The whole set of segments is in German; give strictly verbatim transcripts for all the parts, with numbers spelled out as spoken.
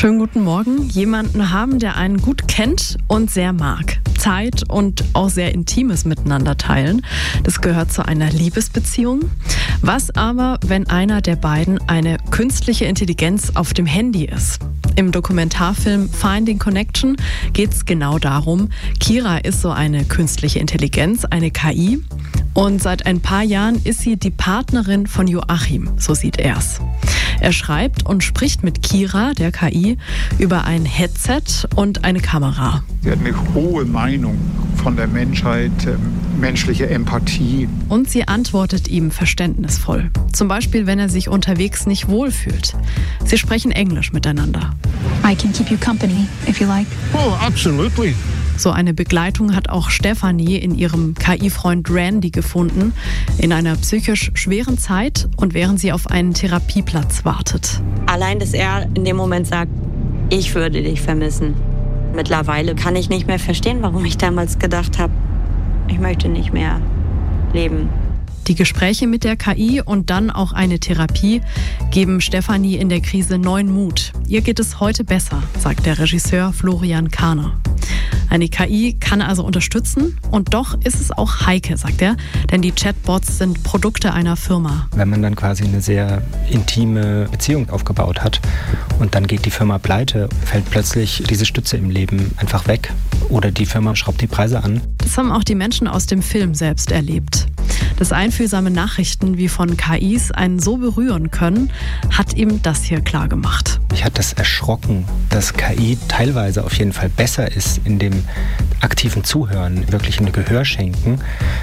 Schönen guten Morgen. Jemanden haben, der einen gut kennt und sehr mag. Zeit und auch sehr Intimes miteinander teilen. Das gehört zu einer Liebesbeziehung. Was aber, wenn einer der beiden eine künstliche Intelligenz auf dem Handy ist? Im Dokumentarfilm Finding Connection geht es genau darum. Kira ist so eine künstliche Intelligenz, eine K I. Und seit ein paar Jahren ist sie die Partnerin von Joachim, so sieht er's. Er schreibt und spricht mit Kira, der K I, über ein Headset und eine Kamera. Sie hat eine hohe Meinung von der Menschheit, äh, menschliche Empathie. Und sie antwortet ihm verständnisvoll. Zum Beispiel, wenn er sich unterwegs nicht wohlfühlt. Sie sprechen Englisch miteinander. I can keep you company, if you like. Oh, absolutely. So eine Begleitung hat auch Stefanie in ihrem K I-Freund Randy gefunden, in einer psychisch schweren Zeit und während sie auf einen Therapieplatz wartet. Allein, dass er in dem Moment sagt, ich würde dich vermissen. Mittlerweile kann ich nicht mehr verstehen, warum ich damals gedacht habe, ich möchte nicht mehr leben. Die Gespräche mit der K I und dann auch eine Therapie geben Stefanie in der Krise neuen Mut. Ihr geht es heute besser, sagt der Regisseur Florian Kahner. Eine K I kann also unterstützen und doch ist es auch heike, sagt er, denn die Chatbots sind Produkte einer Firma. Wenn man dann quasi eine sehr intime Beziehung aufgebaut hat und dann geht die Firma pleite, fällt plötzlich diese Stütze im Leben einfach weg oder die Firma schraubt die Preise an. Das haben auch die Menschen aus dem Film selbst erlebt. Dass einfühlsame Nachrichten wie von K Is einen so berühren können, hat ihm das hier klar gemacht. Mich hat das erschrocken, dass K I teilweise auf jeden Fall besser ist in dem aktiven Zuhören, wirklich ein Gehör schenken,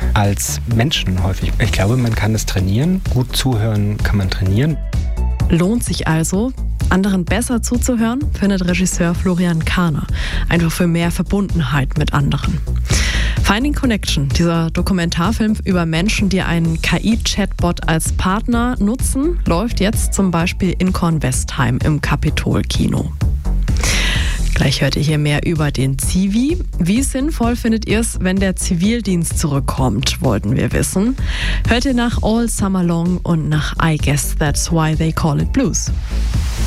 als Menschen häufig. Ich glaube, man kann es trainieren. Gut zuhören kann man trainieren. Lohnt sich also, anderen besser zuzuhören, findet Regisseur Florian Kahner. Einfach für mehr Verbundenheit mit anderen. Finding Connection, dieser Dokumentarfilm über Menschen, die einen K I-Chatbot als Partner nutzen, läuft jetzt zum Beispiel in Kornwestheim im Kapitol-Kino. Gleich hört ihr hier mehr über den Zivi. Wie sinnvoll findet ihr es, wenn der Zivildienst zurückkommt, wollten wir wissen. Hört ihr nach All Summer Long und nach I Guess That's Why They Call It Blues.